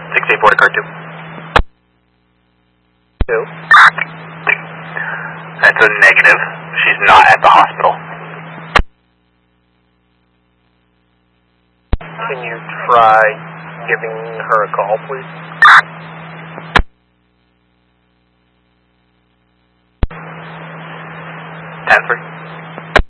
684 to car 2. 2. That's a negative. She's not at the hospital. Can you try giving her a call, please? Stanford.